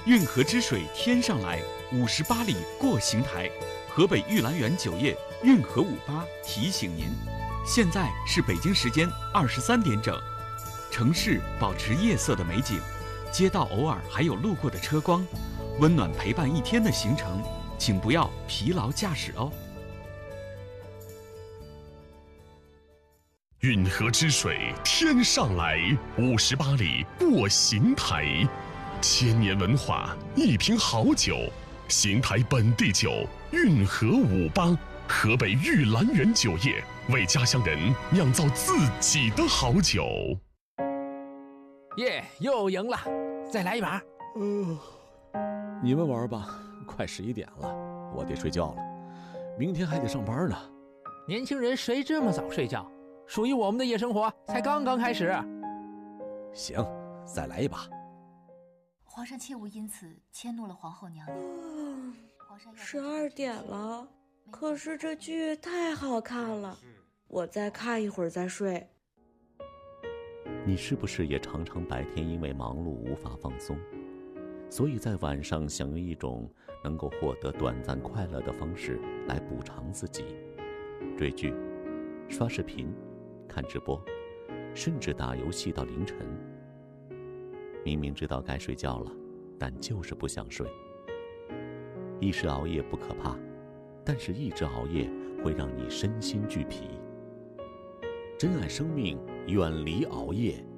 运河之水天上来，58里过邢台。河北玉兰园酒业运河58提醒您，现在是北京时间23点整，城市保持夜色的美景，街道偶尔还有路过的车光，温暖陪伴一天的行程，请不要疲劳驾驶哦。 运河之水天上来，58里过邢台。千年文化，一瓶好酒，邢台本地酒运河58，河北玉兰园酒业为家乡人酿造自己的好酒。 耶，又赢了，再来一把。 你们玩吧，快11点了，我得睡觉了，明天还得上班呢。 年轻人谁这么早睡觉？属于我们的夜生活才刚刚开始。 行，再来一把。 皇上切勿因此迁怒了皇后娘娘。 12点了，可是这剧太好看了，我再看一会儿再睡。 你是不是也常常白天因为忙碌无法放松，所以在晚上想用一种能够获得短暂快乐的方式来补偿自己？追剧、刷视频、看直播，甚至打游戏到凌晨。明明知道该睡觉了，但就是不想睡。一时熬夜不可怕，但是一直熬夜会让你身心俱疲。珍爱生命，远离熬夜。